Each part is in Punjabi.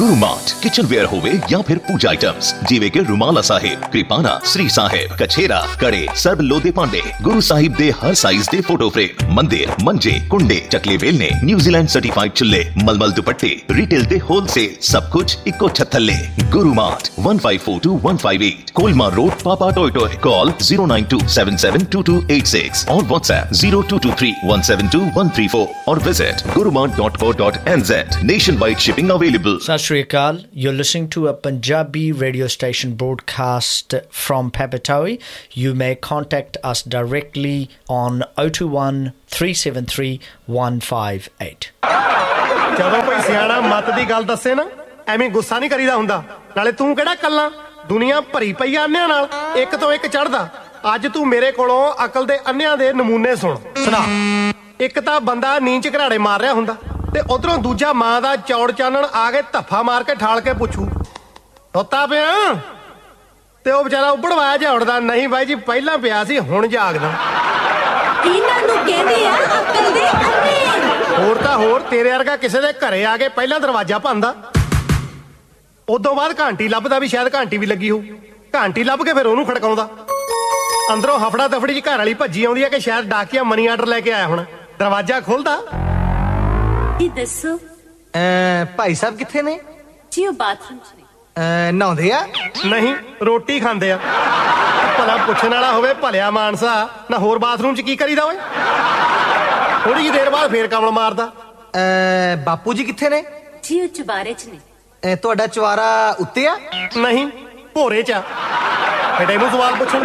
गुरु मार्ट किचन वेयर होवे या फिर पूजा आइटम्स जिवे के रुमाला साहिब, कृपाना, श्री साहिब, कछेरा, कड़े, सर्ब लोदे पांडे, गुरु साहिब दे हर साइज दे फोटो फ्रेम, मंदिर, मंजे, कुंडे, चकले बेलने, न्यूजीलैंड सर्टिफाइड चुल्ले, मलमल दुपट्टे, रिटेल दे होलसेल, सब कुछ इको छत्थले। गुरु मार्ट 1542-158 कोलमा रोड, पापा टोयोटो। कॉल 092772286 और व्हाट्सएप 0223172134 और visit gurumart.co.nz। Nationwide shipping available. Sat Shri Akal, you're listening to a Punjabi radio station broadcast from Peppertoe. You may contact us directly on 021 373 158. ਜਦੋਂ ਕੋਈ ਸਿਆਣਾ ਮਤ ਦੀ ਗੱਲ ਦੱਸੇ ਨਾ ਐਵੇਂ ਗੁੱਸਾ ਨਹੀਂ ਕਰੀਦਾ ਹੁੰਦਾ। ਨਾਲੇ ਤੂੰ ਕਿਹੜਾ ਕੱਲਾ, ਦੁਨੀਆ ਭਰੀ ਪਈ ਆ ਅੰਨਿਆਂ ਨਾਲ, ਇੱਕ ਤੋਂ ਇੱਕ ਚੜਦਾ। ਅੱਜ ਤੂੰ ਮੇਰੇ ਕੋਲੋਂ ਅਕਲ ਦੇ ਅੰਨਿਆਂ ਦੇ ਨਮੂਨੇ ਸੁਣਾ। ਇੱਕ ਤਾਂ ਬੰਦਾ ਨੀਂਦ ਚ ਘਰਾੜੇ ਮਾਰ ਰਿਹਾ ਹੁੰਦਾ ਤੇ ਉਧਰੋਂ ਦੂਜਾ ਮਾਂ ਦਾ ਚੌੜ ਚਾਨਣ ਆ ਕੇ ਧੱਫਾ ਮਾਰ ਕੇ ਠਾਲ ਕੇ ਪੁੱਛੂ ਸੁੱਤਾ ਪਿਆ, ਤੇ ਉਹ ਵਿਚਾਰਾ ਉੱਭੜਵਾਇਆ ਜਿਹਾ ਉੱਠਦਾ, ਨਹੀਂ ਬਾਈ ਜੀ ਪਹਿਲਾਂ ਪਿਆ ਸੀ ਹੁਣ ਜਾਗਦਾ। ਇਹਨਾਂ ਨੂੰ ਕਹਿੰਦੇ ਆ ਅਕਲ ਦੇ ਅੰਨੇ। ਹੋਰ ਤਾਂ ਹੋਰ ਤੇਰੇ ਵਰਗਾ ਕਿਸੇ ਦੇ ਘਰੇ ਆ ਕੇ ਪਹਿਲਾਂ ਦਰਵਾਜ਼ਾ ਭੰਨਦਾ, ਉਦੋਂ ਬਾਅਦ ਘੰਟੀ ਲੱਭਦਾ ਵੀ ਸ਼ਾਇਦ ਘੰਟੀ ਵੀ ਲੱਗੀ ਹੋਊ, ਘੰਟੀ ਲੱਭ ਕੇ ਫਿਰ ਉਹਨੂੰ ਖੜਕਾਉਂਦਾ। ਅੰਦਰੋਂ ਹਫੜਾ ਦਫੜੀ ਜੀ ਘਰ ਵਾਲੀ ਭੱਜੀ ਆਉਂਦੀ ਹੈ ਕਿ ਸ਼ਾਇਦ ਡਾਕੀਆ ਮਨੀ ਆਰਡਰ ਲੈ ਕੇ ਆਇਆ ਹੁਣ। ਦਰਵਾਜ਼ਾ ਖੋਲਦਾ, ਇਹ ਦੱਸੋ ਭਾਈ ਸਾਹਿਬ ਕਿੱਥੇ ਨੇ ਜੀ? ਉਹ ਬਾਥਰੂਮ ਚ ਨਹਾਉਂਦੇ ਆ? ਨਹੀਂ, ਰੋਟੀ ਖਾਂਦੇ ਆ। ਭਲਾ ਪੁੱਛਣ ਵਾਲਾ ਹੋਵੇ ਭਲਿਆ ਮਾਨਸਾ, ਨਾ ਹੋਰ ਬਾਥਰੂਮ ਚ ਕੀ ਕਰੀਦਾ ਓਏ? ਥੋੜੀ ਜਿਹੀ ਦੇਰ ਬਾਅਦ ਫੇਰ ਕਮਲ ਮਾਰਦਾ। ਬਾਪੂ ਜੀ ਕਿੱਥੇ ਨੇ ਜੀ? ਉਹ ਚੁਬਾਰੇ ਚ ਨੇ। ਤੁਹਾਡਾ ਚੁਬਾਰਾ ਉੱਤੇ ਆ? ਨਹੀਂ, ਭੋਰੇ ਚ ਆ। ਬੇਟੇ ਨੂੰ ਸਵਾਲ ਪੁੱਛਣ।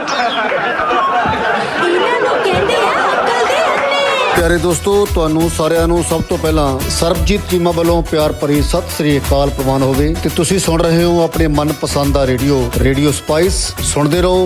ਇਹਨਾਂ ਨੂੰ ਕਹਿੰਦੇ ਆ ਅਕਲ ਦੇ ਅੰਨੇ। ਪਿਆਰੇ ਦੋਸਤੋ, ਤੁਹਾਨੂੰ ਸਾਰਿਆਂ ਨੂੰ ਸਭ ਤੋਂ ਪਹਿਲਾਂ ਸਰਬਜੀਤ ਚੀਮਾ ਵੱਲੋਂ ਪਿਆਰ ਭਰੀ ਸਤਿ ਸ੍ਰੀ ਅਕਾਲ ਪ੍ਰਵਾਨ ਹੋਵੇ ਤੇ ਤੁਸੀਂ ਸੁਣ ਰਹੇ ਹੋ ਆਪਣੇ ਮਨਪਸੰਦ ਦਾ ਰੇਡੀਓ ਸਪਾਈਸ। ਸੁਣਦੇ ਰਹੋ।